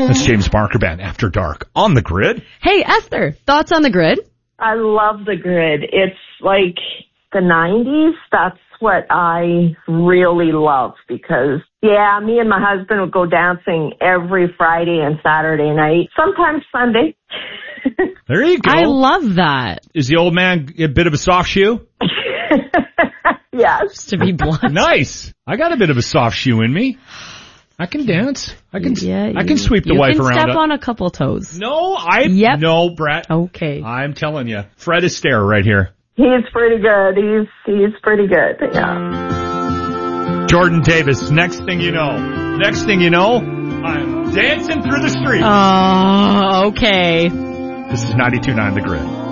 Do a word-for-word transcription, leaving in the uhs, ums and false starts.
That's James Barker Band, After Dark, on the Grid. Hey, Esther, thoughts on the Grid? I love the Grid. It's like the nineties. That's what I really love because, yeah, me and my husband would go dancing every Friday and Saturday night, sometimes Sunday. There you go. I love that. Is the old man a bit of a soft shoe? Yes. To be blunt. Nice. I got a bit of a soft shoe in me. I can dance. I can. Yeah, I can you, sweep the you wife can around. Step a, on a couple toes. No, I. Yep. No, Brett. Okay. I'm telling you, Fred Astaire right here. He's pretty good. He's he's pretty good. Yeah. Jordan Davis. Next thing you know, next thing you know, I'm dancing through the streets. Oh, okay. This is ninety-two point nine The Grid.